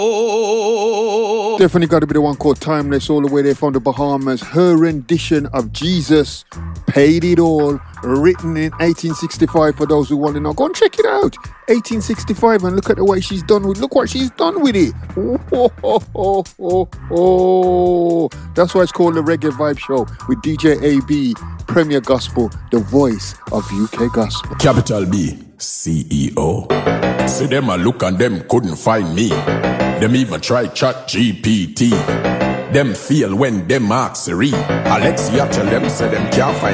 Definitely got to be the one called Timeless, all the way there from the Bahamas. Her rendition of Jesus Paid It All, written in 1865 for those who want to know. Go and check it out. 1865, and look at the way she's done with. Look what she's done with it. Oh. That's why it's called the Reggae Vibe Show with DJ AB, Premier Gospel, the voice of UK Gospel. Capital B, CEO. See them a look and them couldn't find me. Them even try chat GPT. Them feel when them ask Siri. Alexia tell them say them can't find